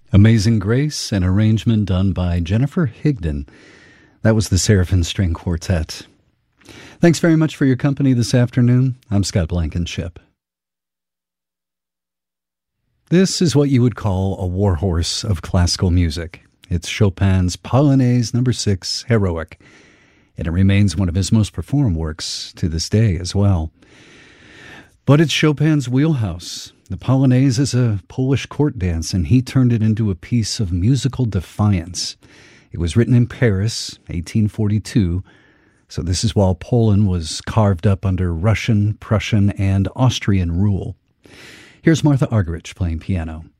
Amazing Grace, an arrangement done by Jennifer Higdon. That was the Seraphim String Quartet. Thanks very much for your company this afternoon. I'm Scott Blankenship. This is what you would call a warhorse of classical music. It's Chopin's Polonaise No. 6, Heroic, and it remains one of his most performed works to this day as well. But it's Chopin's wheelhouse. The Polonaise is a Polish court dance, and he turned it into a piece of musical defiance. It was written in Paris, 1842, so this is while Poland was carved up under Russian, Prussian, and Austrian rule. Here's Martha Argerich playing piano.